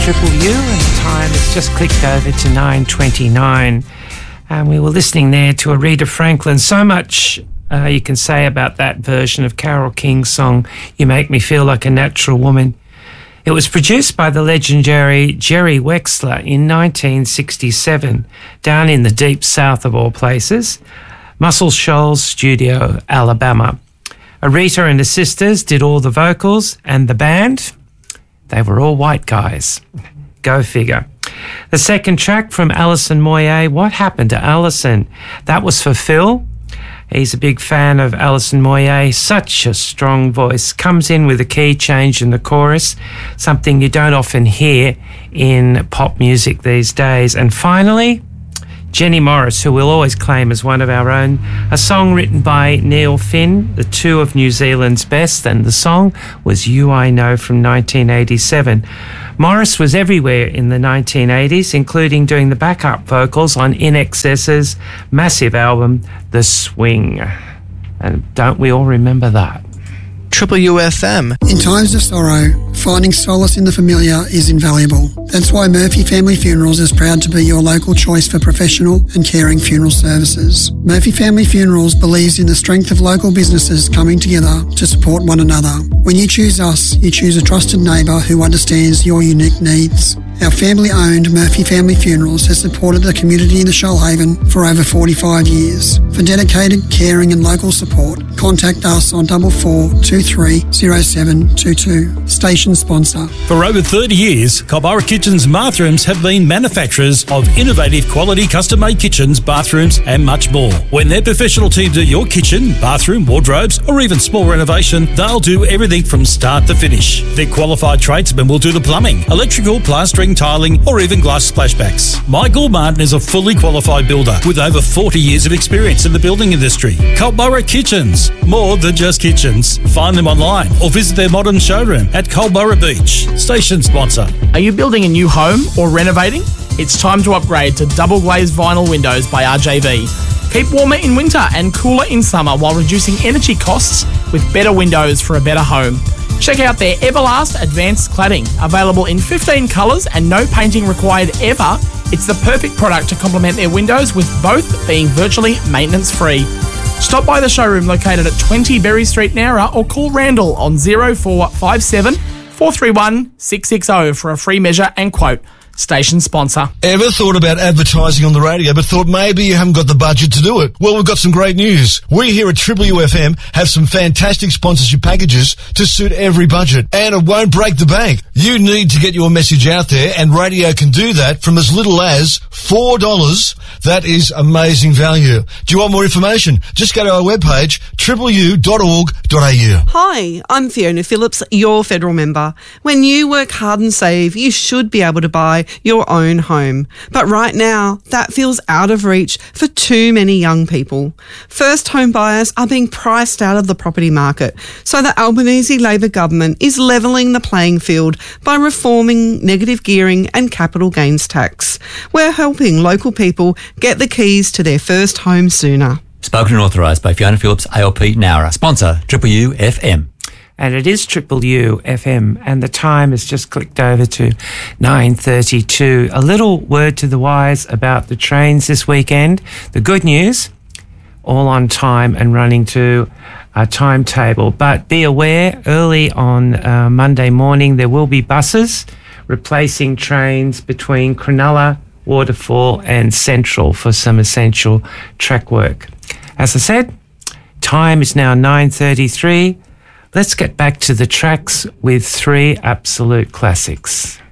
Triple U, and the time has just clicked over to 9:29. And we were listening there to Aretha Franklin. So much you can say about that version of Carole King's song, You Make Me Feel Like a Natural Woman. It was produced by the legendary Jerry Wexler in 1967, down in the deep south of all places, Muscle Shoals Studio, Alabama. Aretha and her sisters did all the vocals, and the band, they were all white guys. Go figure. The second track from Alison Moyet, What Happened to Alison? That was for Phil. He's a big fan of Alison Moyet. Such a strong voice. Comes in with a key change in the chorus, something you don't often hear in pop music these days. And finally, Jenny Morris, who we'll always claim as one of our own, a song written by Neil Finn, the two of New Zealand's best, and the song was You I Know from 1987. Morris was everywhere in the 1980s, including doing the backup vocals on INXS's massive album, The Swing. And don't we all remember that? Triple UFM. In times of sorrow, finding solace in the familiar is invaluable. That's why Murphy Family Funerals is proud to be your local choice for professional and caring funeral services. Murphy Family Funerals believes in the strength of local businesses coming together to support one another. When you choose us, you choose a trusted neighbour who understands your unique needs. Our family-owned Murphy Family Funerals has supported the community in the Shoalhaven for over 45 years. For dedicated, caring and local support, contact us on 44230722. Station sponsor. For over 30 years, Culburra Kitchens Bathrooms have been manufacturers of innovative quality custom-made kitchens, bathrooms and much more. When their professional team do your kitchen, bathroom, wardrobes or even small renovation, they'll do everything from start to finish. Their qualified tradesmen will do the plumbing, electrical, plastering, tiling or even glass splashbacks. Michael Martin is a fully qualified builder with over 40 years of experience in the building industry. Culburra Kitchens, more than just kitchens. Find them online or visit their modern showroom at Culburra Beach. Station sponsor. Are you building a new home or renovating? It's time to upgrade to double glazed vinyl windows by RJV. Keep warmer in winter and cooler in summer while reducing energy costs with better windows for a better home. Check out their Everlast Advanced Cladding, available in 15 colours and no painting required ever. It's the perfect product to complement their windows, with both being virtually maintenance-free. Stop by the showroom located at 20 Berry Street, Nowra, or call Randall on 0457 431 660 for a free measure and quote. Station sponsor. Ever thought about advertising on the radio but thought maybe you haven't got the budget to do it? Well, we've got some great news. We here at Triple UFM have some fantastic sponsorship packages to suit every budget, and it won't break the bank. You need to get your message out there, and radio can do that from as little as $4. That is amazing value. Do you want more information? Just go to our webpage, tripleu.org.au. Hi, I'm Fiona Phillips, your federal member. When you work hard and save, you should be able to buy your own home. But right now, that feels out of reach for too many young people. First home buyers are being priced out of the property market, so the Albanese Labor government is levelling the playing field by reforming negative gearing and capital gains tax. We're helping local people get the keys to their first home sooner. Spoken and authorised by Fiona Phillips, ALP Nowra. Sponsor, Triple U FM. And it is Triple U FM, and the time has just clicked over to 9:32. A little word to the wise about the trains this weekend. The good news, all on time and running to a timetable. But be aware, early on Monday morning, there will be buses replacing trains between Cronulla, Waterfall and Central for some essential track work. As I said, time is now 9:33. Let's get back to the tracks with three absolute classics.